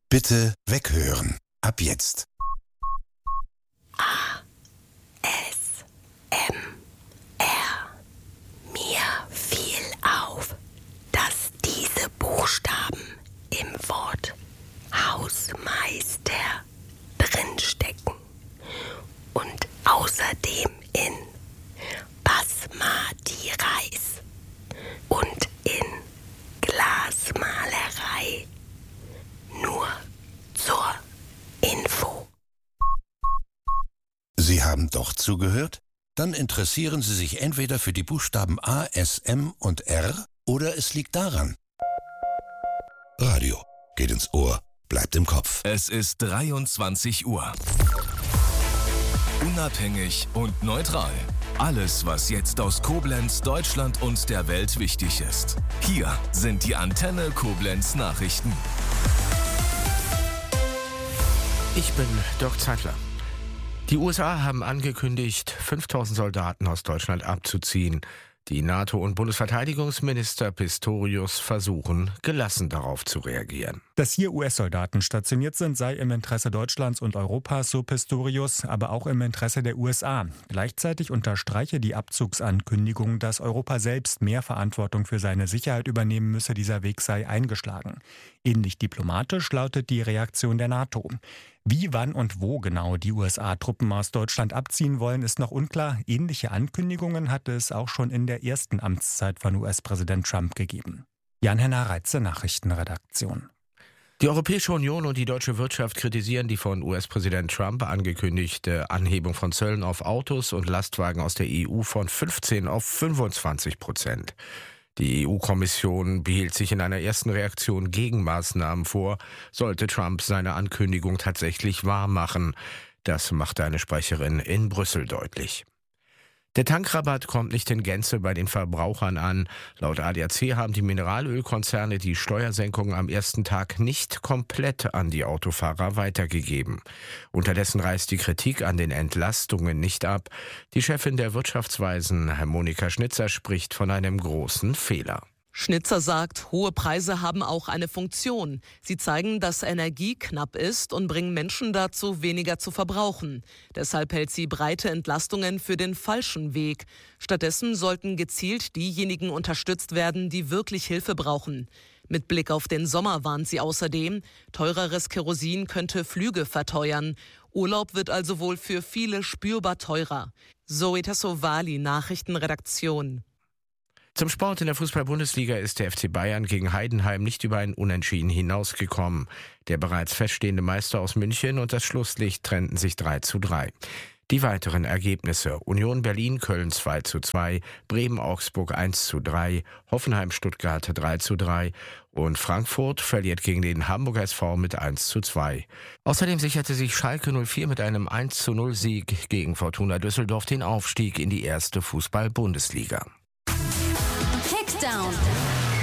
Bitte weghören. Ab jetzt. ASMR. Mir fiel auf, dass diese Buchstaben im Wort Hausmeister drinstecken und außerdem in Basmati Reis und in Glasmalerei. Nur zur Info. Sie haben doch zugehört? Dann interessieren Sie sich entweder für die Buchstaben A, S, M und R oder es liegt daran. Radio geht ins Ohr, bleibt im Kopf. Es ist 23 Uhr. Unabhängig und neutral. Alles, was jetzt aus Koblenz, Deutschland und der Welt wichtig ist. Hier sind die Antenne Koblenz Nachrichten. Ich bin Dirk Zeitler. Die USA haben angekündigt, 5000 Soldaten aus Deutschland abzuziehen. Die NATO- und Bundesverteidigungsminister Pistorius versuchen, gelassen darauf zu reagieren. Dass hier US-Soldaten stationiert sind, sei im Interesse Deutschlands und Europas, so Pistorius, aber auch im Interesse der USA. Gleichzeitig unterstreiche die Abzugsankündigung, dass Europa selbst mehr Verantwortung für seine Sicherheit übernehmen müsse. Dieser Weg sei eingeschlagen. Ähnlich diplomatisch lautet die Reaktion der NATO. Wie, wann und wo genau die USA Truppen aus Deutschland abziehen wollen, ist noch unklar. Ähnliche Ankündigungen hatte es auch schon in der ersten Amtszeit von US-Präsident Trump gegeben. Jan-Henner Reitze, Nachrichtenredaktion. Die Europäische Union und die deutsche Wirtschaft kritisieren die von US-Präsident Trump angekündigte Anhebung von Zöllen auf Autos und Lastwagen aus der EU von 15 auf 25%. Die EU-Kommission behielt sich in einer ersten Reaktion Gegenmaßnahmen vor, sollte Trump seine Ankündigung tatsächlich wahrmachen. Das machte eine Sprecherin in Brüssel deutlich. Der Tankrabatt kommt nicht in Gänze bei den Verbrauchern an. Laut ADAC haben die Mineralölkonzerne die Steuersenkung am ersten Tag nicht komplett an die Autofahrer weitergegeben. Unterdessen reißt die Kritik an den Entlastungen nicht ab. Die Chefin der Wirtschaftsweisen, Monika Schnitzer, spricht von einem großen Fehler. Schnitzer sagt, hohe Preise haben auch eine Funktion. Sie zeigen, dass Energie knapp ist und bringen Menschen dazu, weniger zu verbrauchen. Deshalb hält sie breite Entlastungen für den falschen Weg. Stattdessen sollten gezielt diejenigen unterstützt werden, die wirklich Hilfe brauchen. Mit Blick auf den Sommer warnt sie außerdem, teureres Kerosin könnte Flüge verteuern. Urlaub wird also wohl für viele spürbar teurer. Zoe Tassovali, Nachrichtenredaktion. Zum Sport in der Fußball-Bundesliga ist der FC Bayern gegen Heidenheim nicht über ein Unentschieden hinausgekommen. Der bereits feststehende Meister aus München und das Schlusslicht trennten sich 3:3. Die weiteren Ergebnisse: Union Berlin Köln 2:2, Bremen Augsburg 1:3, Hoffenheim Stuttgart 3:3 und Frankfurt verliert gegen den Hamburger SV mit 1:2. Außerdem sicherte sich Schalke 04 mit einem 1:0-Sieg gegen Fortuna Düsseldorf den Aufstieg in die erste Fußball-Bundesliga. Kickdown.